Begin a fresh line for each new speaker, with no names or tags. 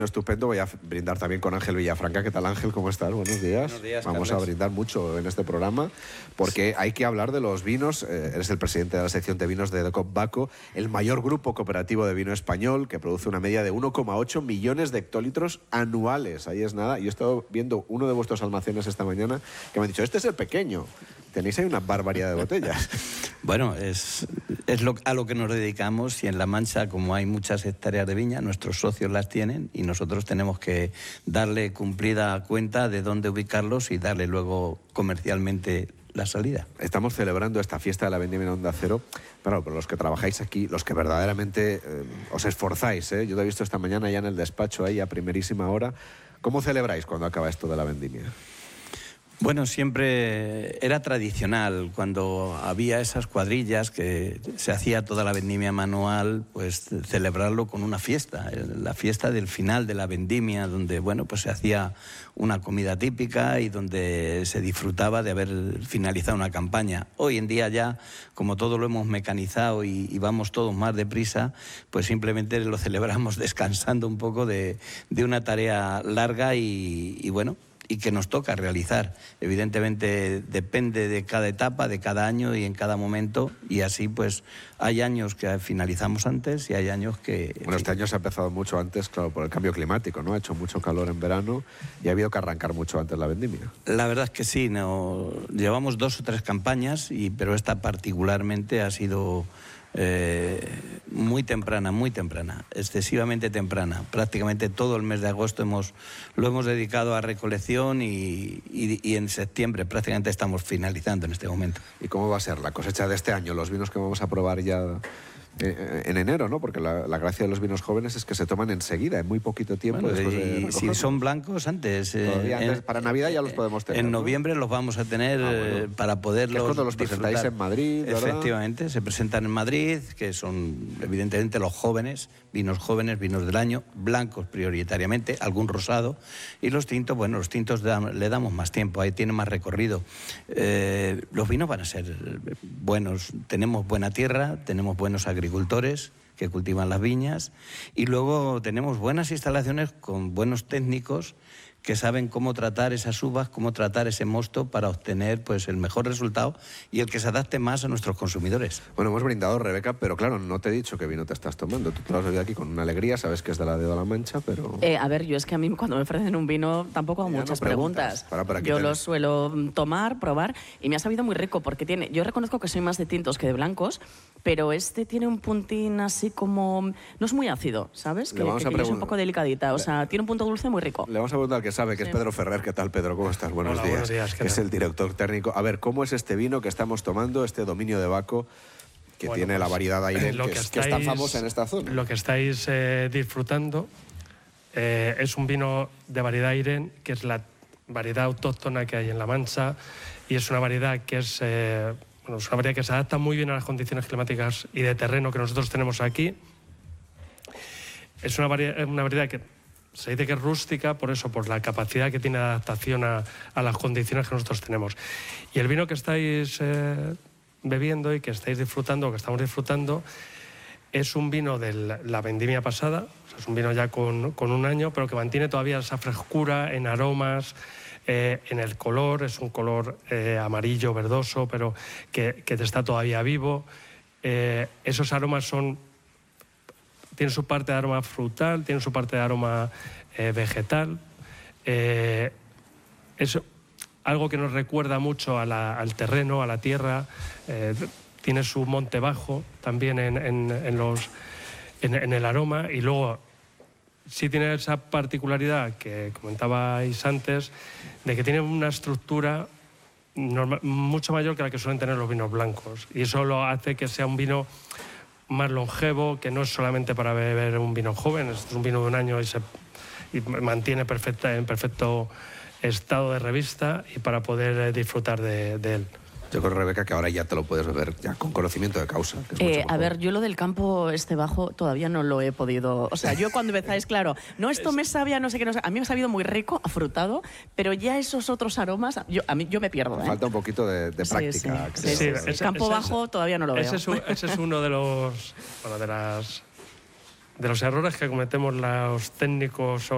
Estupendo, voy a brindar también con Ángel Villafranca. ¿Qué tal, Ángel? ¿Cómo estás? Buenos días.
Buenos días,
Vamos
Carles.
a brindar mucho en este programa porque hay que hablar de los vinos. Eres el presidente de la sección de vinos de Decop Baco, el mayor grupo cooperativo de vino español que produce una media de 1,8 millones de hectolitros anuales. Ahí es nada. Yo he estado viendo uno de vuestros almacenes esta mañana que me han dicho, este es el pequeño. Tenéis ahí una barbaridad de botellas.
Bueno, es a lo que nos dedicamos, y en La Mancha, como hay muchas hectáreas de viña, nuestros socios las tienen y nosotros tenemos que darle cumplida cuenta de dónde ubicarlos y darle luego comercialmente la salida.
Estamos celebrando esta fiesta de la vendimia en Onda Cero, pero los que trabajáis aquí, los que verdaderamente os esforzáis, yo te he visto esta mañana ya en el despacho ahí a primerísima hora. ¿Cómo celebráis cuando acaba esto de la vendimia?
Bueno, siempre era tradicional, cuando había esas cuadrillas que se hacía toda la vendimia manual, pues celebrarlo con una fiesta, la fiesta del final de la vendimia, donde bueno, pues se hacía una comida típica y donde se disfrutaba de haber finalizado una campaña. Hoy en día ya, como todo lo hemos mecanizado y vamos todos más deprisa, pues simplemente lo celebramos descansando un poco de una tarea larga y bueno, y que nos toca realizar. Evidentemente depende de cada etapa, de cada año y en cada momento, y así pues hay años que finalizamos antes y hay años que...
Bueno, este año se ha empezado mucho antes, claro, por el cambio climático, ¿no? Ha hecho mucho calor en verano y ha habido que arrancar mucho antes la vendimia.
La verdad es que sí, no, llevamos 2 o 3 campañas, pero esta particularmente ha sido... muy temprana, excesivamente temprana. Prácticamente todo el mes de agosto lo hemos dedicado a recolección y en septiembre prácticamente estamos finalizando en este momento.
¿Y cómo va a ser la cosecha de este año? Los vinos que vamos a probar ya en enero, ¿no? Porque la gracia de los vinos jóvenes es que se toman enseguida, en muy poquito tiempo.
Bueno,
después de
si son blancos, antes.
Antes, para Navidad ya los podemos tener.
En noviembre, ¿no? Los vamos a tener
bueno.
para poderlos.
Es cuando los presentáis en Madrid, ¿verdad?
Efectivamente, se presentan en Madrid, que son evidentemente los jóvenes, vinos del año, blancos prioritariamente, algún rosado, y los tintos, bueno, los tintos le damos más tiempo, ahí tiene más recorrido. Los vinos van a ser buenos, tenemos buena tierra, tenemos buenos agricultores que cultivan las viñas y luego tenemos buenas instalaciones con buenos técnicos que saben cómo tratar esas uvas, cómo tratar ese mosto para obtener pues el mejor resultado y el que se adapte más a nuestros consumidores.
Bueno, hemos brindado, Rebeca, pero claro, no te he dicho qué vino te estás tomando. Tú te lo has bebido aquí con una alegría, sabes que es de la de La Mancha, pero...
A ver, yo es que a mí cuando me ofrecen un vino tampoco hago muchas preguntas. Yo lo suelo tomar, probar y me ha sabido muy rico porque yo reconozco que soy más de tintos que de blancos, pero este tiene un puntín así como... No es muy ácido, ¿sabes? Que es un poco delicadita, o sea, tiene un punto dulce muy rico.
Le vamos a preguntar al que sabe, que es Pedro Ferrer. ¿Qué tal, Pedro? ¿Cómo estás? Buenos días.
Buenos días.
Que es el director técnico. A ver, ¿cómo es este vino que estamos tomando, este Dominio de Baco, que tiene la variedad Airén, que es tan famosa en esta zona?
Lo que estáis disfrutando es un vino de variedad Airén, que es la variedad autóctona que hay en La Mancha, y es una variedad que es una variedad que se adapta muy bien a las condiciones climáticas y de terreno que nosotros tenemos aquí. Es una variedad que se dice que es rústica, por eso, por la capacidad que tiene de adaptación a las condiciones que nosotros tenemos. Y el vino que estáis bebiendo y que estáis disfrutando, o que estamos disfrutando, es un vino de la vendimia pasada, o sea, es un vino ya con un año, pero que mantiene todavía esa frescura en aromas, en el color, es un color amarillo, verdoso, pero que está todavía vivo. Esos aromas tiene su parte de aroma frutal, tiene su parte de aroma vegetal. Es algo que nos recuerda mucho al terreno, a la tierra. Tiene su monte bajo también en el aroma. Y luego sí tiene esa particularidad que comentabais antes, de que tiene una estructura mucho mayor que la que suelen tener los vinos blancos. Y eso lo hace que sea un vino más longevo, que no es solamente para beber un vino joven, es un vino de un año y mantiene en perfecto estado de revista y para poder disfrutar de él.
Yo creo, Rebeca, que ahora ya te lo puedes beber ya con conocimiento de causa. Que es
a ver, yo lo del campo bajo todavía no lo he podido... O sea, yo cuando empezáis, claro, no, esto me sabía, no sé qué, no sé, a mí me ha sabido muy rico, afrutado, pero ya esos otros aromas, yo me pierdo.
Falta un poquito de práctica.
Sí. El campo bajo todavía no lo veo.
Ese es uno de los errores que cometemos los técnicos